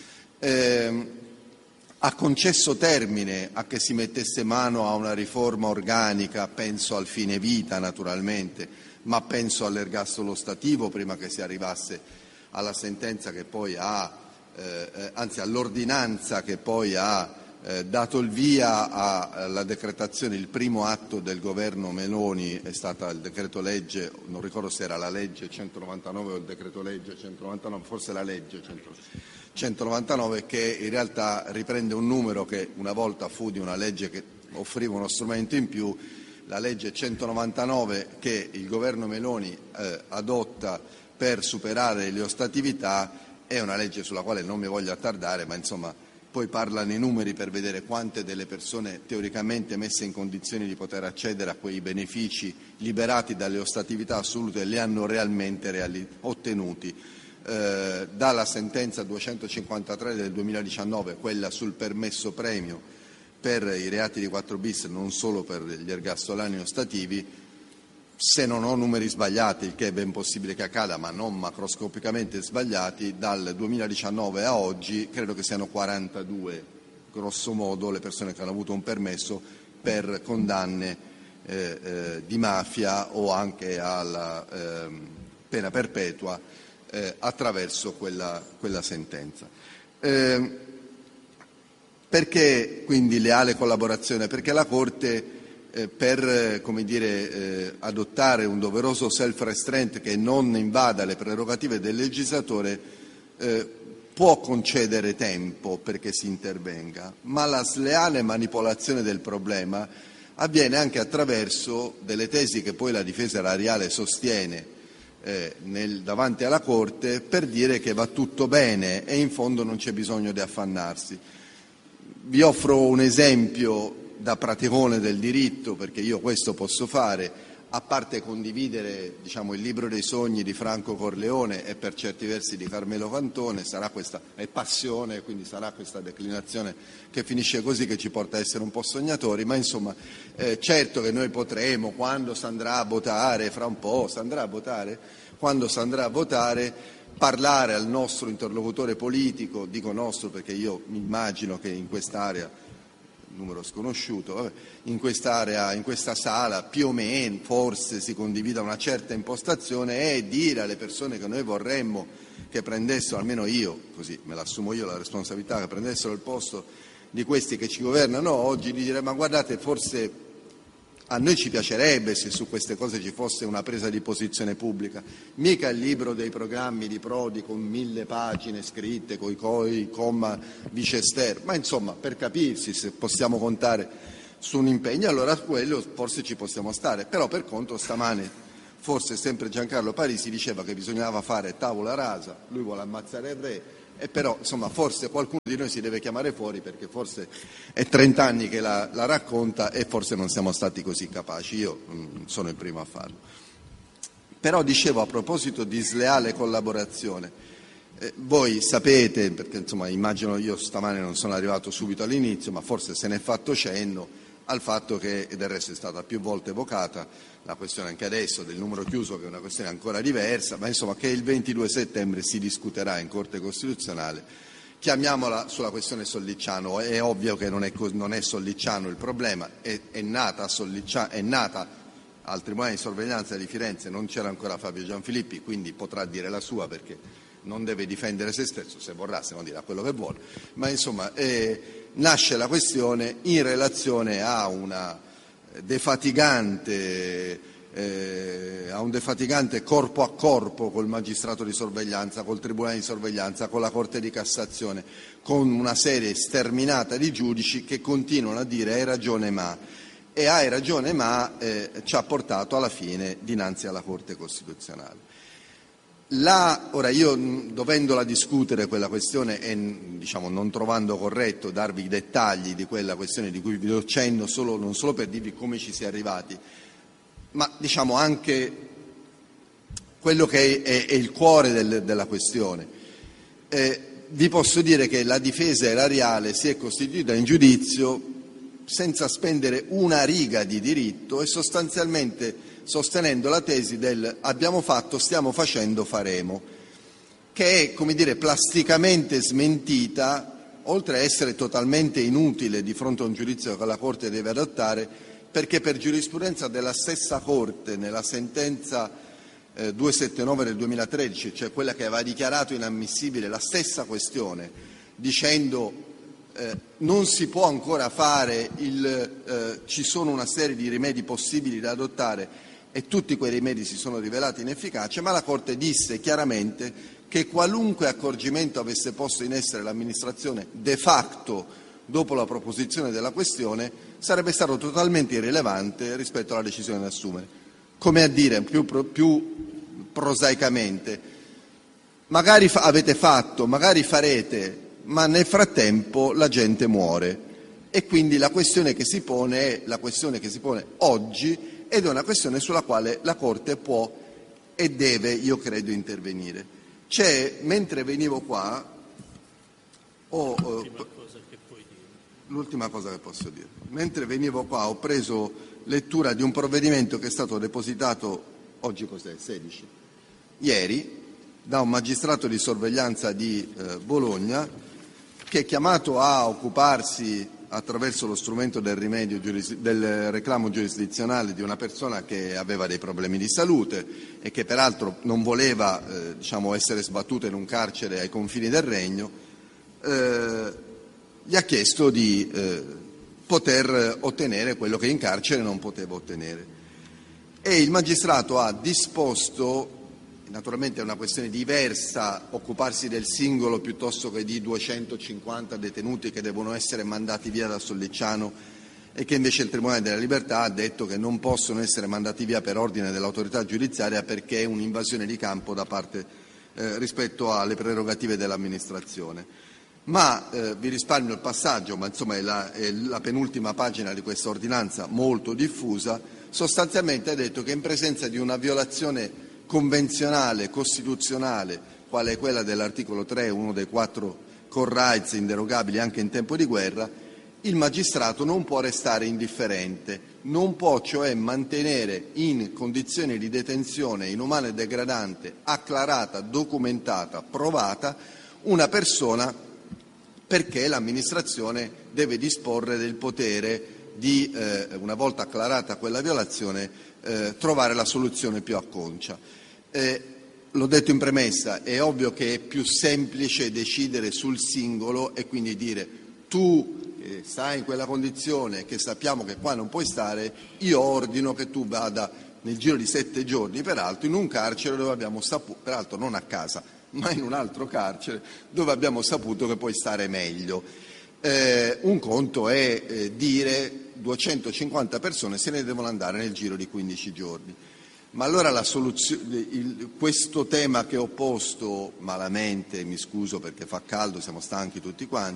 ha concesso termine a che si mettesse mano a una riforma organica, penso al fine vita naturalmente, ma penso all'ergastolo ostativo prima che si arrivasse alla sentenza che poi all'ordinanza che poi ha dato il via alla decretazione. Il primo atto del governo Meloni è stata il decreto legge, non ricordo se era la legge 199 o il decreto legge 199, forse la legge 199, che in realtà riprende un numero che una volta fu di una legge che offriva uno strumento in più. La legge 199 che il governo Meloni adotta per superare le ostatività è una legge sulla quale non mi voglio attardare, ma insomma poi parlano i numeri per vedere quante delle persone teoricamente messe in condizioni di poter accedere a quei benefici liberati dalle ostatività assolute li hanno realmente ottenuti. Dalla sentenza 253 del 2019, quella sul permesso premio per i reati di 4 bis, non solo per gli ergastolani ostativi, se non ho numeri sbagliati, il che è ben possibile che accada, ma non macroscopicamente sbagliati, dal 2019 a oggi credo che siano 42, grosso modo, le persone che hanno avuto un permesso per condanne di mafia o anche alla pena perpetua attraverso quella sentenza. Perché quindi leale collaborazione? Perché la Corte per adottare un doveroso self-restraint che non invada le prerogative del legislatore può concedere tempo perché si intervenga, ma la sleale manipolazione del problema avviene anche attraverso delle tesi che poi la difesa erariale sostiene davanti alla Corte per dire che va tutto bene e in fondo non c'è bisogno di affannarsi. Vi offro un esempio da praticone del diritto, perché io questo posso fare, a parte condividere il libro dei sogni di Franco Corleone e per certi versi di Carmelo Cantone, sarà questa è passione, quindi sarà questa declinazione che finisce così, che ci porta a essere un po' sognatori, ma insomma certo che noi potremo, quando si andrà a votare, fra un po' quando si andrà a votare, parlare al nostro interlocutore politico, dico nostro perché io mi immagino che in quest'area, numero sconosciuto, in quest'area, in questa sala più o meno forse si condivida una certa impostazione, e dire alle persone che noi vorremmo che prendessero, almeno io, così me l'assumo io la responsabilità, che prendessero il posto di questi che ci governano oggi, di dire ma guardate, forse a noi ci piacerebbe se su queste cose ci fosse una presa di posizione pubblica, mica il libro dei programmi di Prodi con 1000 pagine scritte, coi comma vicester, ma insomma per capirsi se possiamo contare su un impegno, allora quello forse ci possiamo stare, però per contro stamane forse sempre Giancarlo Parisi diceva che bisognava fare tavola rasa, lui vuole ammazzare il re, e però insomma forse qualcuno di noi si deve chiamare fuori perché forse è 30 anni che la racconta e forse non siamo stati così capaci, io sono il primo a farlo. Però dicevo a proposito di sleale collaborazione, voi sapete, perché insomma immagino, io stamane non sono arrivato subito all'inizio, ma forse se ne è fatto cenno al fatto che, e del resto è stata più volte evocata, la questione anche adesso del numero chiuso, che è una questione ancora diversa, ma insomma che il 22 settembre si discuterà in Corte Costituzionale, chiamiamola sulla questione Sollicciano. È ovvio che non è Sollicciano il problema, è nata al Tribunale di Sorveglianza di Firenze, non c'era ancora Fabio Gianfilippi, quindi potrà dire la sua perché non deve difendere se stesso, se vorrà, se no dirà quello che vuole, ma insomma nasce la questione in relazione a una a un defatigante corpo a corpo col magistrato di sorveglianza, col tribunale di sorveglianza, con la Corte di Cassazione, con una serie sterminata di giudici che continuano a dire hai ragione ma, e hai ragione ma ci ha portato alla fine dinanzi alla Corte Costituzionale. Ora io, dovendola discutere quella questione e diciamo non trovando corretto darvi i dettagli di quella questione di cui vi do cenno non solo per dirvi come ci si è arrivati, ma diciamo anche quello che è il cuore della questione, vi posso dire che la difesa erariale si è costituita in giudizio senza spendere una riga di diritto e sostanzialmente sostenendo la tesi del abbiamo fatto, stiamo facendo, faremo, che è, come dire, plasticamente smentita, oltre a essere totalmente inutile di fronte a un giudizio che la Corte deve adottare, perché per giurisprudenza della stessa Corte, nella sentenza 279 del 2013, cioè quella che aveva dichiarato inammissibile la stessa questione, dicendo non si può ancora fare, ci sono una serie di rimedi possibili da adottare e tutti quei rimedi si sono rivelati inefficaci, ma la Corte disse chiaramente che qualunque accorgimento avesse posto in essere l'amministrazione de facto dopo la proposizione della questione sarebbe stato totalmente irrilevante rispetto alla decisione da assumere. Come a dire, più prosaicamente, magari avete fatto, magari farete, ma nel frattempo la gente muore e quindi la questione che si pone è la questione che si pone oggi ed è una questione sulla quale la Corte può e deve, io credo, intervenire. Mentre venivo qua, l'ultima cosa che posso dire, mentre venivo qua ho preso lettura di un provvedimento che è stato depositato, oggi cos'è, 16? Ieri, da un magistrato di sorveglianza di Bologna, che è chiamato a occuparsi attraverso lo strumento del reclamo giurisdizionale di una persona che aveva dei problemi di salute e che peraltro non voleva essere sbattuta in un carcere ai confini del Regno, gli ha chiesto di poter ottenere quello che in carcere non poteva ottenere. E il magistrato ha disposto, naturalmente è una questione diversa occuparsi del singolo piuttosto che di 250 detenuti che devono essere mandati via da Sollicciano e che invece il Tribunale della Libertà ha detto che non possono essere mandati via per ordine dell'autorità giudiziaria perché è un'invasione di campo da parte rispetto alle prerogative dell'amministrazione. Ma vi risparmio il passaggio, ma insomma è la penultima pagina di questa ordinanza molto diffusa, sostanzialmente ha detto che in presenza di una violazione convenzionale, costituzionale, quale è quella dell'articolo 3, uno dei 4 core rights inderogabili anche in tempo di guerra, il magistrato non può restare indifferente, non può cioè mantenere in condizioni di detenzione inumana e degradante, acclarata, documentata, provata, una persona perché l'amministrazione deve disporre del potere di, una volta acclarata quella violazione, trovare la soluzione più acconcia. L'ho detto in premessa, è ovvio che è più semplice decidere sul singolo e quindi dire tu che stai in quella condizione, che sappiamo che qua non puoi stare, io ordino che tu vada nel giro di 7 giorni, peraltro in un carcere dove abbiamo saputo, peraltro non a casa, ma in un altro carcere dove abbiamo saputo che puoi stare meglio. Un conto è dire 250 persone se ne devono andare nel giro di 15 giorni. Ma allora la soluzione, questo tema che ho posto malamente, mi scuso perché fa caldo, siamo stanchi tutti quanti,